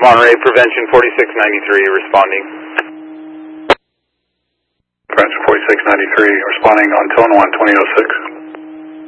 Monterey Prevention 4693 responding. Prevention 4693 responding on tone 1, 2006.